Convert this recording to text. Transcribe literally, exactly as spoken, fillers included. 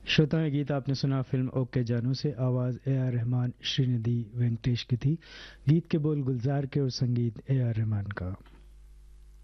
श्रोताएं, गीत आपने सुना फिल्म ओके जानू से। आवाज़ ए आर रहमान, श्रीनिधि वेंकटेश की थी। गीत के बोल गुलजार के और संगीत ए आर रहमान का।